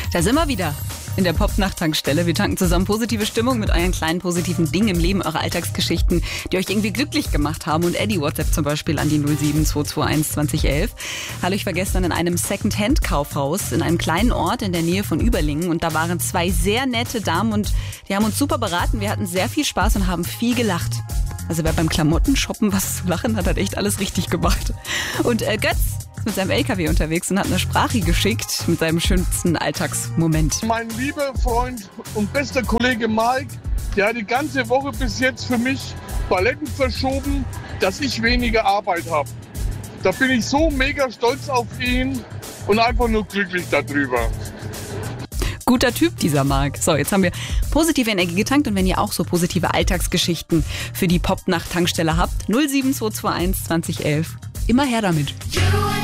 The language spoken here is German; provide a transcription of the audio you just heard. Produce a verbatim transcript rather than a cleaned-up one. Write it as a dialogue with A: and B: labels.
A: Da sind wir wieder in der Pop-Nacht-Tankstelle. Wir tanken zusammen positive Stimmung mit euren kleinen positiven Dingen im Leben, eure Alltagsgeschichten, die euch irgendwie glücklich gemacht haben. Und Eddie WhatsApp zum Beispiel an die null sieben zwei zwei eins zwanzig elf. Hallo, ich war gestern in einem Second-Hand-Kaufhaus in einem kleinen Ort in der Nähe von Überlingen. Und da waren zwei sehr nette Damen und die haben uns super beraten. Wir hatten sehr viel Spaß und haben viel gelacht. Also wer beim Klamotten-Shoppen was zu lachen hat, hat echt alles richtig gemacht. Und äh, Götz ist mit seinem L K W unterwegs und hat eine Sprache geschickt mit seinem schönsten Alltagsmoment.
B: Mein lieber Freund und bester Kollege Mike, der hat die ganze Woche bis jetzt für mich Paletten verschoben, dass ich weniger Arbeit habe. Da bin ich so mega stolz auf ihn und einfach nur glücklich darüber.
A: Guter Typ, dieser Marc. So, jetzt haben wir positive Energie getankt und wenn ihr auch so positive Alltagsgeschichten für die Pop-Nacht-Tankstelle habt, null sieben zwei zwei eins zwanzig elf, immer her damit.